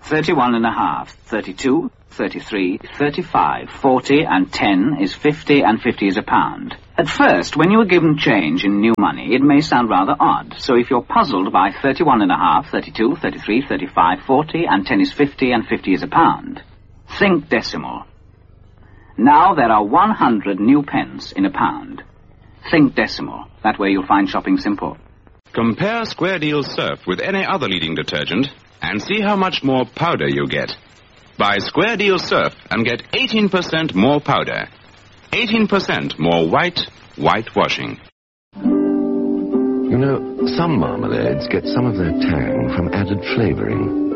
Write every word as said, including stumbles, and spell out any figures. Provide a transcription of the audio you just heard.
thirty-one and a half, thirty-two, thirty-three, thirty-five, forty, and ten is fifty, and fifty is a pound. At first, when you are given change in new money, it may sound rather odd. So if you're puzzled by thirty-one and a half, thirty-two, thirty-three, thirty-five, forty, and ten is fifty, and fifty is a pound, think decimal. Now there are one hundred new pence in a pound. Think decimal. That way you'll find shopping simple. Compare Square Deal Surf with any other leading detergent and see how much more powder you get. Buy Square Deal Surf and get eighteen percent more powder. eighteen percent more white, whitewashing. You know, some marmalades get some of their tang from added flavoring.